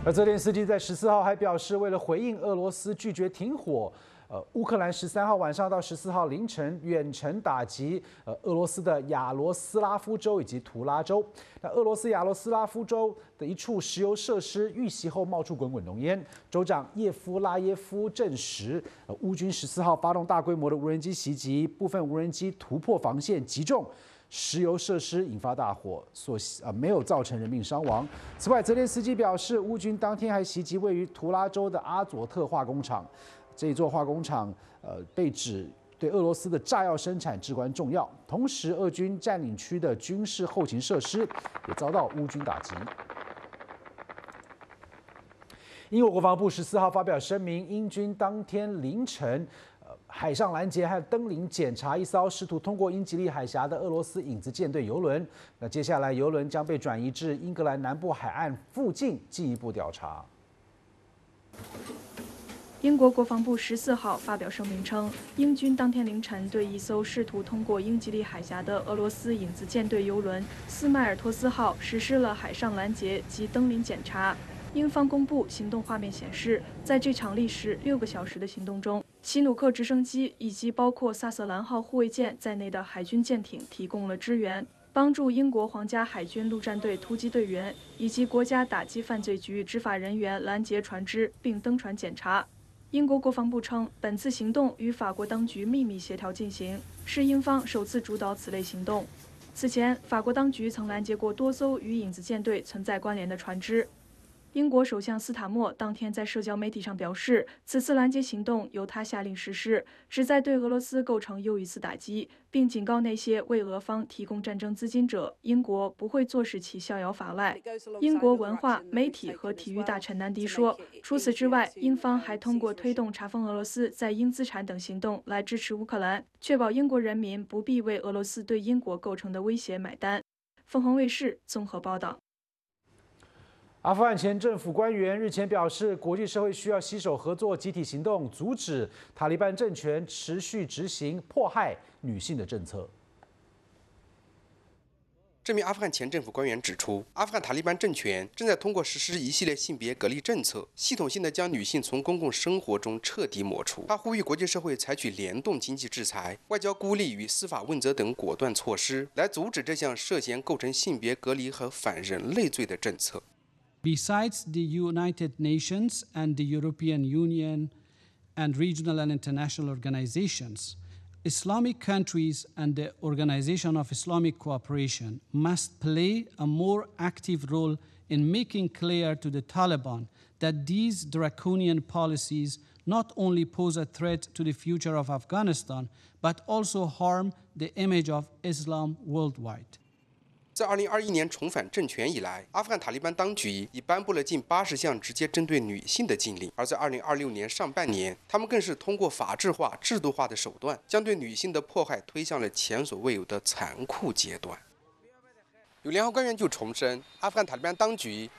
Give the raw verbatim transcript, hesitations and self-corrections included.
而泽连斯基在十四号还表示，为了回应俄罗斯拒绝停火，呃，乌克兰十三号晚上到十四号凌晨远程打击呃俄罗斯的亚罗斯拉夫州以及图拉州。那俄罗斯亚罗斯拉夫州的一处石油设施遇袭后冒出滚滚浓烟，州长叶夫拉耶夫证实，呃，乌军十四号发动大规模的无人机袭击，部分无人机突破防线击中石油设施，引发大火，所呃没有造成人命伤亡。此外，泽连斯基表示，乌军当天还袭击位于图拉州的阿佐特化工厂。这一座化工厂，呃，被指对俄罗斯的炸药生产至关重要。同时，俄军占领区的军事后勤设施也遭到乌军打击。英国国防部十四号发表声明，英军当天凌晨，呃，海上拦截和登临检查一艘试图通过英吉利海峡的俄罗斯影子舰队油轮。那接下来，油轮将被转移至英格兰南部海岸附近进一步调查。 英国国防部十四号发表声明称，英军当天凌晨对一艘试图通过英吉利海峡的俄罗斯影子舰队油轮“斯迈尔托斯号”实施了海上拦截及登临检查。英方公布行动画面显示，在这场历时六个小时的行动中，希努克直升机以及包括萨瑟兰号护卫舰在内的海军舰艇提供了支援，帮助英国皇家海军陆战队突击队员以及国家打击犯罪局执法人员拦截船只并登船检查。英国国防部称，本次行动与法国当局秘密协调进行，是英方首次主导此类行动。此前，法国当局曾拦截过多艘与影子舰队存在关联的船只。英国首相斯塔默当天在社交媒体上表示，此次拦截行动由他下令实施，旨在对俄罗斯构成又一次打击，并警告那些为俄方提供战争资金者，英国不会坐视其逍遥法外。英国文化、媒体和体育大臣南迪说，除此之外，英方还通过推动查封俄罗斯在英资产等行动来支持乌克兰，确保英国人民不必为俄罗斯对英国构成的威胁买单。凤凰卫视综合报道。 阿富汗前政府官员日前表示，国际社会需要携手合作，集体行动，阻止塔利班政权持续执行迫害女性的政策。 这名阿富汗前政府官员指出，阿富汗塔利班政权正在通过实施一系列性别隔离政策，系统性地将女性从公共生活中彻底抹除。他呼吁国际社会采取联动经济制裁、外交孤立与司法问责等果断措施，来阻止这项涉嫌构成性别隔离和反人类罪的政策。 Besides the United Nations and the European Union and regional and international organizations, Islamic countries and the Organization of Islamic Cooperation must play a more active role in making clear to the Taliban that these draconian policies not only pose a threat to the future of Afghanistan, but also harm the image of Islam worldwide. 自二零二一年重返政权以来，阿富汗塔利班当局已颁布了近八十项直接针对女性的禁令，而在二零二六年上半年，他们更是通过法制化、制度化的手段，将对女性的迫害推向了前所未有的残酷阶段。有联合官员就重申，阿富汗塔利班当局